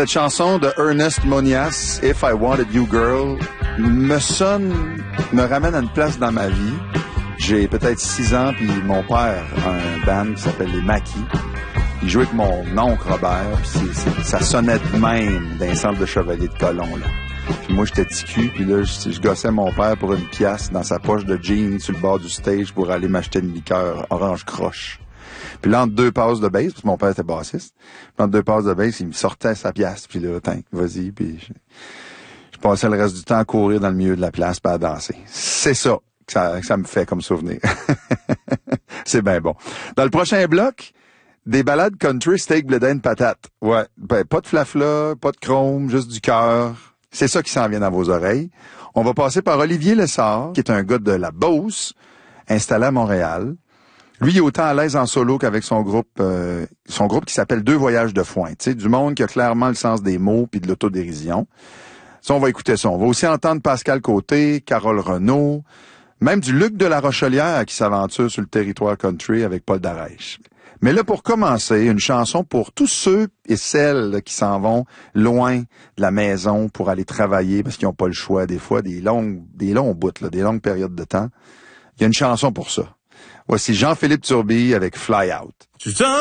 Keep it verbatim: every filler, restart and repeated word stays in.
Cette chanson de Ernest Monias, If I Wanted You Girl, me sonne, me ramène à une place dans ma vie. J'ai peut-être six ans, puis mon père a un band qui s'appelle les Maquis. Il jouait avec mon oncle Robert, puis c'est, c'est, ça sonnait de même d'un centre de chevalier de colon, là. Puis moi, j'étais petit cul, puis là, je, je gossais mon père pour une pièce dans sa poche de jeans sur le bord du stage pour aller m'acheter une liqueur orange croche. Puis là, entre deux passes de bass, parce que mon père était bassiste, puis entre deux passes de bass, il me sortait sa pièce, puis là, tiens, vas-y, puis je, je passais le reste du temps à courir dans le milieu de la place, puis à danser. C'est ça que ça, que ça me fait comme souvenir. C'est bien bon. Dans le prochain bloc, des ballades country, steak, blé d'Inde, patate. Ouais, ben, pas de flafla, pas de chrome, juste du cœur. C'est ça qui s'en vient dans vos oreilles. On va passer par Olivier Lessard, qui est un gars de la Beauce, installé à Montréal. Lui, il est autant à l'aise en solo qu'avec son groupe, euh, son groupe qui s'appelle Deux Voyages de Foin. Tu sais, du monde qui a clairement le sens des mots puis de l'autodérision. Ça, on va écouter ça. On va aussi entendre Pascal Côté, Carole Renaud, même du Luc de la Rochelière qui s'aventure sur le territoire country avec Paul Darèche. Mais là, pour commencer, une chanson pour tous ceux et celles là, qui s'en vont loin de la maison pour aller travailler parce qu'ils n'ont pas le choix, des fois, des longues, des longs bouts, là, des longues périodes de temps. Il y a une chanson pour ça. Voici Jean-Philippe Turbille avec Fly Out.